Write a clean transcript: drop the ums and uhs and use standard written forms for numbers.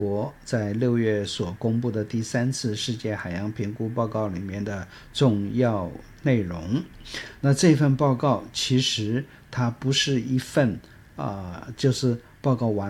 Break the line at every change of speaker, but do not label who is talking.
国在6月所公布的第3次世界海洋评估报告里面的重要内容。那这份报告其实它不是一份就是报告完